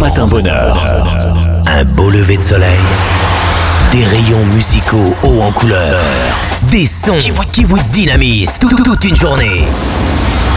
Matin Bonheur. Un beau lever de soleil, des rayons musicaux hauts en couleur, des sons qui vous dynamisent toute une journée.